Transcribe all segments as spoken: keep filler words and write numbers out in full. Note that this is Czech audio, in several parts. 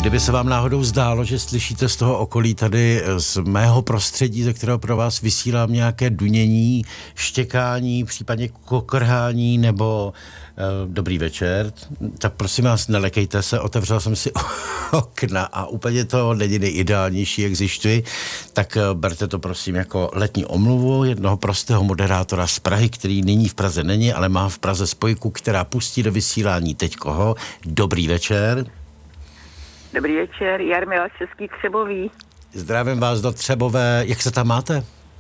Kdyby se vám náhodou zdálo, že slyšíte z toho okolí tady z mého prostředí, ze kterého pro vás vysílám nějaké dunění, štěkání, případně kokrhání nebo eh, dobrý večer, tak prosím vás, nelekejte se, otevřel jsem si okna a úplně to není nejideálnější, jak zjišťuji, tak berte to prosím jako letní omluvu jednoho prostého moderátora z Prahy, který nyní v Praze není, ale má v Praze spojku, která pustí do vysílání teď koho. Dobrý večer. Dobrý večer, Jarmila Český Třebový. Zdravím vás do Třebové. Jak se tam máte?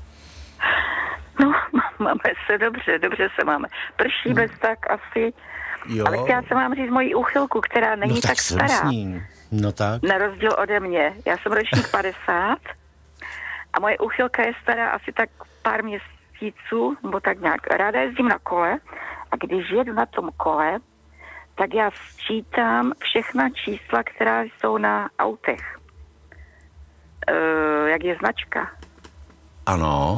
No, máme se dobře, dobře se máme. Prší bez tak asi, Jo. ale chtěla jsem vám říct moji úchylku, která není No tak, tak stará. No tak. Na rozdíl ode mě. Já jsem ročník padesát a moje úchylka je stará asi tak pár měsíců, nebo tak nějak. Ráda jezdím na kole a když jedu na tom kole, tak já sčítám všechna čísla, která jsou na autech. E, jak je značka. Ano.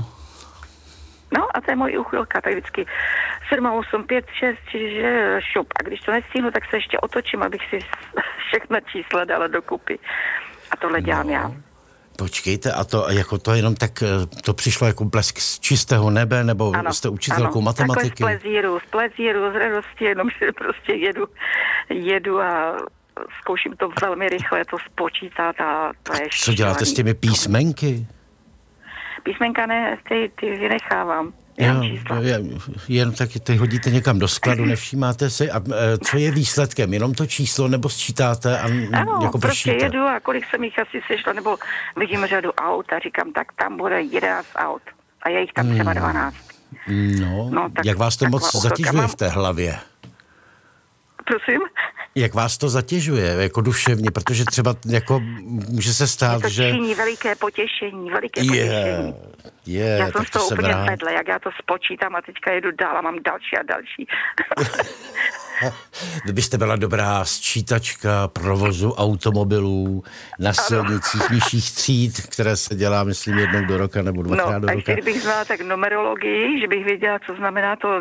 No a to je moje úchylka, tak vždycky sedm, osm, pět, šest, čiže šup. A když to nestihnu, tak se ještě otočím, abych si všechna čísla dala dokupy. A tohle dělám no. já. Počkejte, a to jako to jenom tak, to přišlo jako blesk z čistého nebe, nebo ano, jste učitelkou ano. matematiky? Takhle z plezíru, z plezíru, z radosti, jenom že prostě jedu, jedu a zkouším to velmi rychle, to spočítat a to je Co děláte s těmi písmenky? Písmenka ne, ty, ty vynechávám. Jo, jen tak ty hodíte někam do skladu, nevšímáte si. A e, co je výsledkem? Jenom to číslo, nebo sčítáte? A, ano, jako prostě pršíte? jedu a kolik jsem jich asi sešla, nebo vidím řadu aut a říkám, tak tam bude jedenáct aut. A je jich tam třeba dvanáct. No, No tak, jak vás to moc zatěžuje mám v té hlavě? Prosím? Jak vás to zatěžuje, jako duševně, protože třeba jako může se stát, to že... Je to činí veliké potěšení, veliké je, potěšení. Je, já jsem tak z toho to úplně rád. vedle, jak já to spočítám a teďka jedu dál a mám další a další. Kdybyste byla dobrá sčítačka provozu automobilů na silnicích nižších tříd, které se dělá, myslím, jednou do roka nebo dvakrát no, do roka. No, a ještě kdybych znala tak numerologii, že bych věděla, co znamená to